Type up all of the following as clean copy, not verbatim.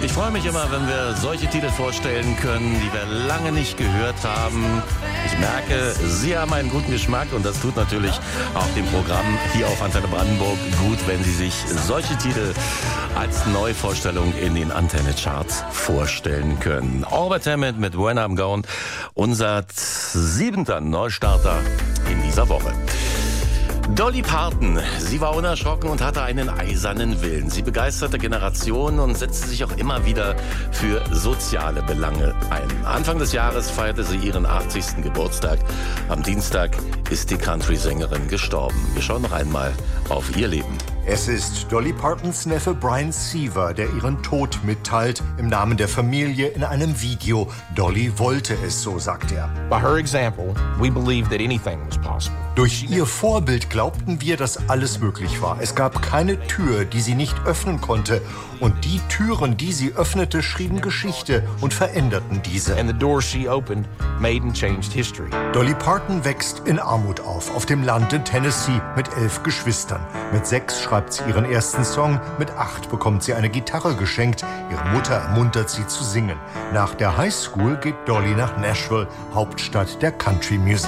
Ich freue mich immer, wenn wir solche Titel vorstellen können, die wir lange nicht gehört haben. Ich merke, Sie haben einen guten Geschmack und das tut natürlich auch dem Programm hier auf Antenne Brandenburg gut, wenn Sie sich solche Titel als Neuvorstellung in den Antenne-Charts vorstellen können. Albert Hammond mit When I'm Gone, unser 7. Neustarter in dieser Woche. Dolly Parton, sie war unerschrocken und hatte einen eisernen Willen. Sie begeisterte Generationen und setzte sich auch immer wieder für soziale Belange ein. Anfang des Jahres feierte sie ihren 80. Geburtstag. Am Dienstag ist die Country-Sängerin gestorben. Wir schauen noch einmal auf ihr Leben. Es ist Dolly Partons Neffe Brian Seaver, der ihren Tod mitteilt im Namen der Familie in einem Video. Dolly wollte es, so sagt er. By her example, we believed that anything was possible. Durch ihr Vorbild glaubten wir, dass alles möglich war. Es gab keine Tür, die sie nicht öffnen konnte. Und die Türen, die sie öffnete, schrieben Geschichte und veränderten diese. And the doors she opened made and changed history. Dolly Parton wächst in Armut auf dem Land in Tennessee mit 11 Geschwistern. Mit 6 schreibt sie ihren ersten Song, mit 8 bekommt sie eine Gitarre geschenkt. Ihre Mutter ermuntert sie zu singen. Nach der Highschool geht Dolly nach Nashville, Hauptstadt der Country Music.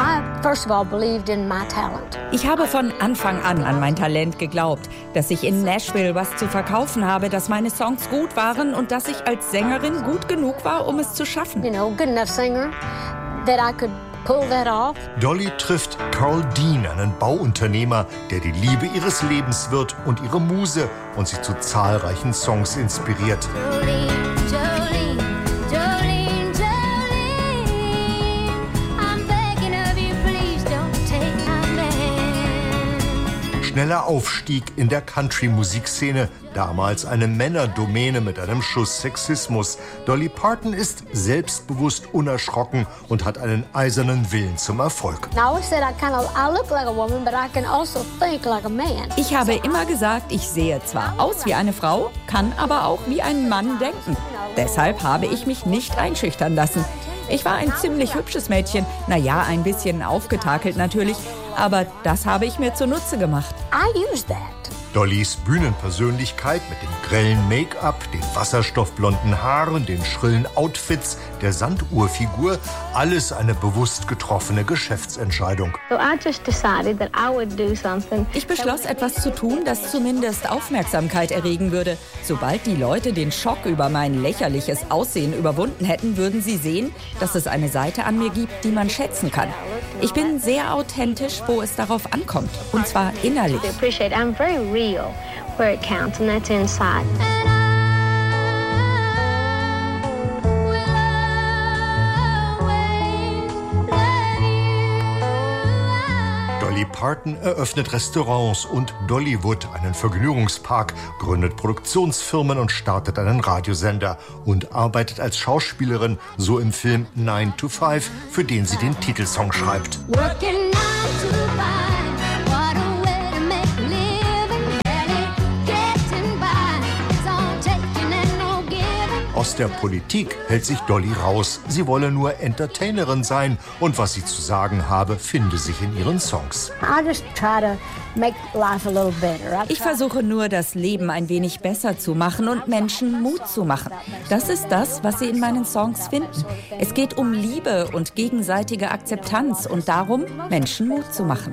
Ich habe von Anfang an mein Talent geglaubt, dass ich in Nashville was zu verkaufen habe, dass meine Songs gut waren und dass ich als Sängerin gut genug war, um es zu schaffen. Dolly trifft Carl Dean, einen Bauunternehmer, der die Liebe ihres Lebens wird und ihre Muse und sie zu zahlreichen Songs inspiriert. Schneller Aufstieg in der Country-Musikszene, damals eine Männerdomäne mit einem Schuss Sexismus. Dolly Parton ist selbstbewusst, unerschrocken und hat einen eisernen Willen zum Erfolg. Ich habe immer gesagt, ich sehe zwar aus wie eine Frau, kann aber auch wie ein Mann denken. Deshalb habe ich mich nicht einschüchtern lassen. Ich war ein ziemlich hübsches Mädchen, naja, ein bisschen aufgetakelt natürlich, aber das habe ich mir zunutze gemacht. Dollys Bühnenpersönlichkeit mit dem grellen Make-up, den wasserstoffblonden Haaren, den schrillen Outfits, der Sanduhrfigur, alles eine bewusst getroffene Geschäftsentscheidung. Ich beschloss, etwas zu tun, das zumindest Aufmerksamkeit erregen würde. Sobald die Leute den Schock über mein lächerliches Aussehen überwunden hätten, würden sie sehen, dass es eine Seite an mir gibt, die man schätzen kann. Ich bin sehr authentisch, wo es darauf ankommt, und zwar innerlich. Where it counts, and that's inside. Dolly Parton eröffnet Restaurants und Dollywood, einen Vergnügungspark, gründet Produktionsfirmen und startet einen Radiosender und arbeitet als Schauspielerin, so im Film 9 to 5, für den sie den Titelsong schreibt. Aus der Politik hält sich Dolly raus. Sie wolle nur Entertainerin sein und was sie zu sagen habe, finde sich in ihren Songs. Ich versuche nur, das Leben ein wenig besser zu machen und Menschen Mut zu machen. Das ist das, was sie in meinen Songs finden. Es geht um Liebe und gegenseitige Akzeptanz und darum, Menschen Mut zu machen.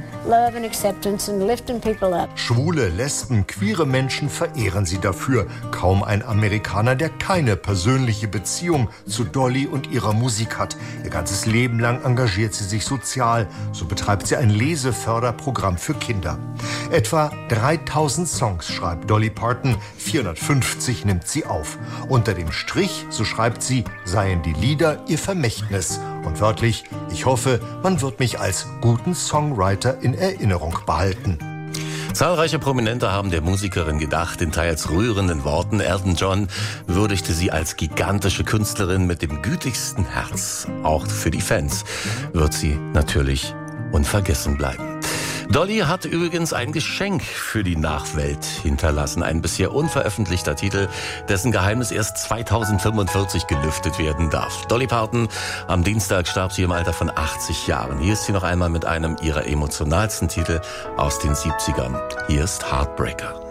Schwule, Lesben, queere Menschen verehren sie dafür. Kaum ein Amerikaner, der keine persönliche Beziehung zu Dolly und ihrer Musik hat. Ihr ganzes Leben lang engagiert sie sich sozial. So betreibt sie ein Leseförderprogramm für Kinder. Etwa 3000 Songs schreibt Dolly Parton, 450 nimmt sie auf. Unter dem Strich, so schreibt sie, seien die Lieder ihr Vermächtnis. Und wörtlich, ich hoffe, man wird mich als guten Songwriter in Erinnerung behalten. Zahlreiche Prominente haben der Musikerin gedacht, in teils rührenden Worten. Elton John würdigte sie als gigantische Künstlerin mit dem gütigsten Herz. Auch für die Fans wird sie natürlich unvergessen bleiben. Dolly hat übrigens ein Geschenk für die Nachwelt hinterlassen. Ein bisher unveröffentlichter Titel, dessen Geheimnis erst 2045 gelüftet werden darf. Dolly Parton, am Dienstag starb sie im Alter von 80 Jahren. Hier ist sie noch einmal mit einem ihrer emotionalsten Titel aus den 70ern. Hier ist Heartbreaker.